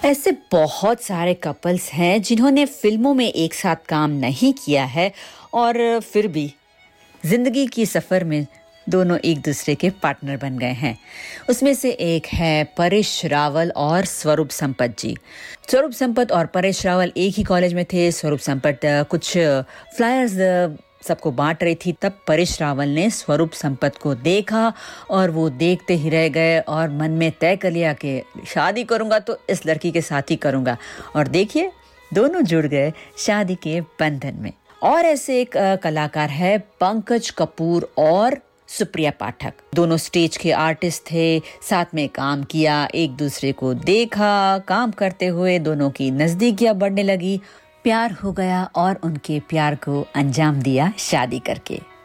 ऐसे बहुत सारे कपल्स हैं जिन्होंने फिल्मों में एक साथ काम नहीं किया है और फिर भी जिंदगी की सफर में दोनों एक दूसरे के पार्टनर बन गए हैं। उसमें से एक है परेश रावल और स्वरूप संपत जी। स्वरूप संपत और परेश रावल एक ही कॉलेज में थे। स्वरूप संपत कुछ फ्लायर्स सबको बांट रही थी, तब परेश रावल ने स्वरूप संपत को देखा और वो देखते ही रह गए और मन में तय कर लिया कि शादी करूंगा तो इस लड़की के साथ ही करूंगा। और देखिए, दोनों जुड़ गए शादी के बंधन में। और ऐसे एक कलाकार है पंकज कपूर और सुप्रिया पाठक। दोनों स्टेज के आर्टिस्ट थे, साथ में काम किया, एक दूसरे को देखा, काम करते हुए दोनों की नजदीकियां बढ़ने लगी, प्यार हो गया और उनके प्यार को अंजाम दिया शादी करके।